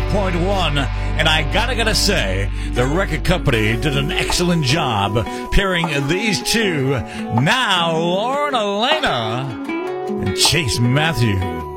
104.1. And I gotta say, the record company did an excellent job pairing these two. Now, Lauren Elena and Chase Matthews.